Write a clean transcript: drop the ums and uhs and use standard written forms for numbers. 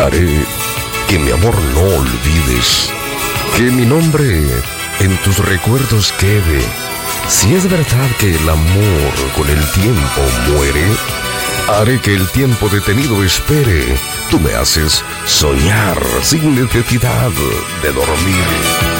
Haré que mi amor no olvides, que mi nombre en tus recuerdos quede. Si es verdad que el amor con el tiempo muere, haré que el tiempo detenido espere. Tú me haces soñar sin necesidad de dormir.